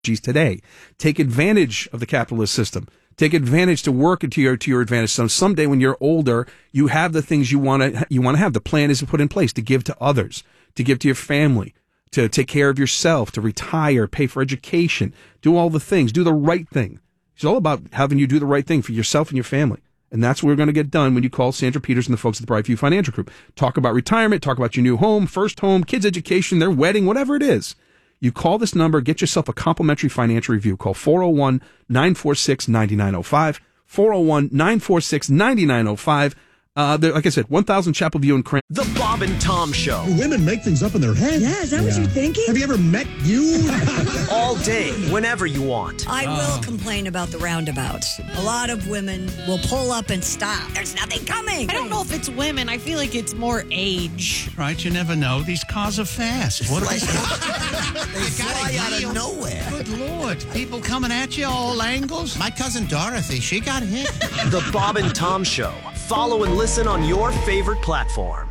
today. Take advantage of the capitalist system. Take advantage to work to your advantage. So someday when you're older, you have the things you want to have. The plan is to put in place to give to others, to give to your family, to take care of yourself, to retire, pay for education, do all the things, do the right thing. It's all about having you do the right thing for yourself and your family. And that's what we're going to get done when you call Sandra Peters and the folks at the Brightview Financial Group. Talk about retirement, talk about your new home, first home, kids' education, their wedding, whatever it is. You call this number, get yourself a complimentary financial review. Call 401-946-9905, 401-946-9905. Like I said, 1000 Chapel View in Cran. The Bob and Tom Show. Do women make things up in their head? Yeah, is that what you're thinking? Have you ever met you? All day, whenever you want. I will complain about the roundabouts. A lot of women will pull up and stop. There's nothing coming. I don't know if it's women. I feel like it's more age. Right, you never know. These cars are fast. What are they fly out of nowhere. Good Lord. People coming at you all angles. My cousin Dorothy, she got hit. The Bob and Tom Show. Follow and listen on your favorite platform.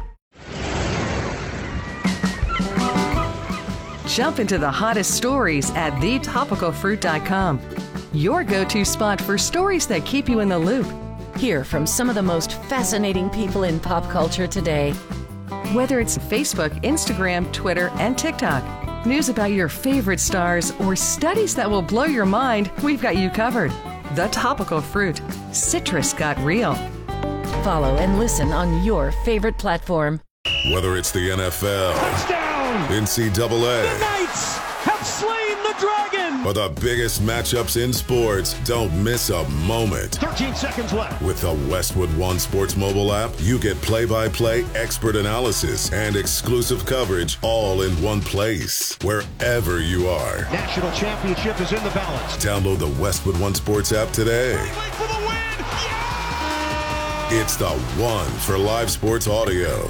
Jump into the hottest stories at thetopicalfruit.com. Your go-to spot for stories that keep you in the loop. Hear from some of the most fascinating people in pop culture today. Whether it's Facebook, Instagram, Twitter, and TikTok, news about your favorite stars, or studies that will blow your mind, we've got you covered. The Topical Fruit. Citrus got real. Follow and listen on your favorite platform. Whether it's the NFL, touchdown, NCAA, the Knights have slain the dragon, or the biggest matchups in sports, don't miss a moment. 13 seconds left. With the Westwood One Sports mobile app, you get play-by-play, expert analysis, and exclusive coverage all in one place, wherever you are. National championship is in the balance. Download the Westwood One Sports app today. For the win! It's the one for live sports audio.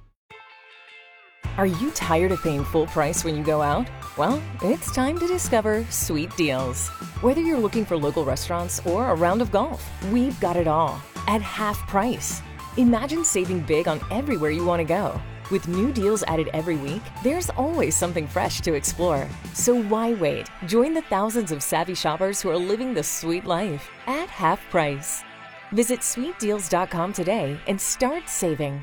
Are you tired of paying full price when you go out? Well, it's time to discover Sweet Deals. Whether you're looking for local restaurants or a round of golf, we've got it all at half price. Imagine saving big on everywhere you want to go. With new deals added every week, there's always something fresh to explore. So why wait? Join the thousands of savvy shoppers who are living the sweet life at half price. Visit sweetdeals.com today and start saving.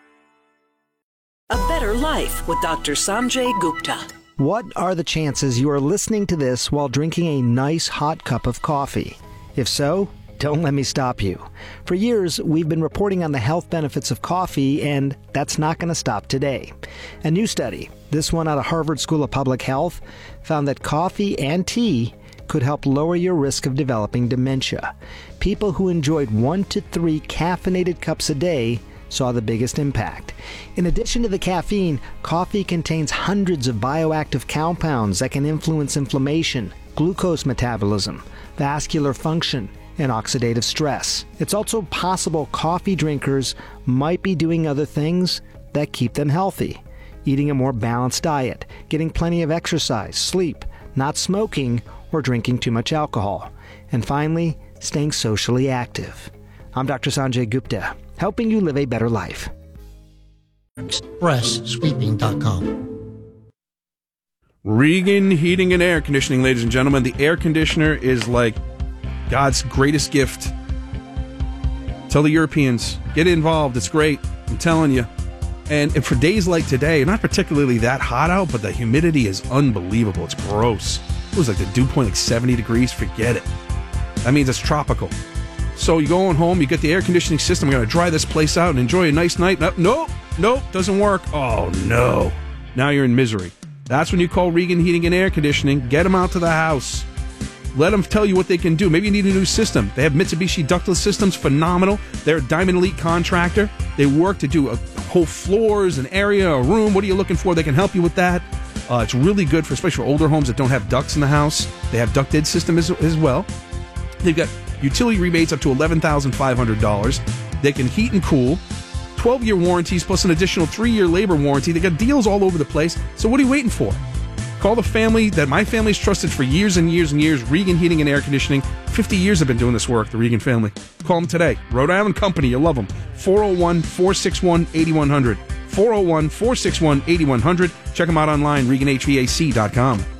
A Better Life with Dr. Sanjay Gupta. What are the chances you are listening to this while drinking a nice hot cup of coffee? If so, don't let me stop you. For years, we've been reporting on the health benefits of coffee, and that's not going to stop today. A new study, this one out of Harvard School of Public Health, found that coffee and tea could help lower your risk of developing dementia. People who enjoyed 1 to 3 caffeinated cups a day saw the biggest impact. In addition to the caffeine, coffee contains hundreds of bioactive compounds that can influence inflammation, glucose metabolism, vascular function, and oxidative stress. It's also possible coffee drinkers might be doing other things that keep them healthy. Eating a more balanced diet, getting plenty of exercise, sleep, not smoking, or drinking too much alcohol. And finally, staying socially active. I'm Dr. Sanjay Gupta, helping you live a better life. ExpressSweeping.com. Regan Heating and Air Conditioning, ladies and gentlemen. The air conditioner is like God's greatest gift. Tell the Europeans, get involved. It's great. I'm telling you. And for days like today, not particularly that hot out, but the humidity is unbelievable. It's gross. It was like the dew point, like 70 degrees. Forget it. That means it's tropical. So you're going home, you get the air conditioning system, we're going to dry this place out and enjoy a nice night. Nope, doesn't work. Oh, no. Now you're in misery. That's when you call Regan Heating and Air Conditioning. Get them out to the house. Let them tell you what they can do. Maybe you need a new system. They have Mitsubishi ductless systems, phenomenal. They're a Diamond Elite contractor. They work to do whole floors, an area, a room. What are you looking for? They can help you with that. It's really good for, especially for older homes that don't have ducts in the house. They have ducted system as well. They've got utility rebates up to $11,500. They can heat and cool. 12-year warranties plus an additional 3-year labor warranty. They got deals all over the place. So what are you waiting for? Call the family that my family's trusted for years and years and years, Regan Heating and Air Conditioning. 50 years have been doing this work, the Regan family. Call them today. Rhode Island Company, you love them. 401-461-8100. 401-461-8100. Check them out online, ReganHVAC.com.